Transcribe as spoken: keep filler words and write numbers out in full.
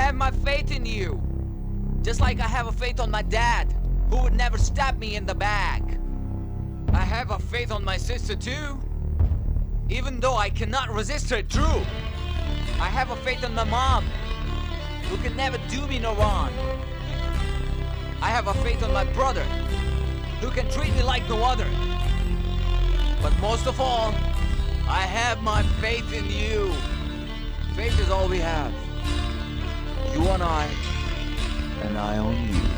have my faith in you. Just like I have a faith on my dad, who would never stab me in the back. I have a faith on my sister too, even though I cannot resist her, true. I have a faith on my mom, who can never do me no wrong. I have a faith on my brother, who can treat me like no other. But most of all, I have my faith in you. Faith is all we have. You and I, and I on you.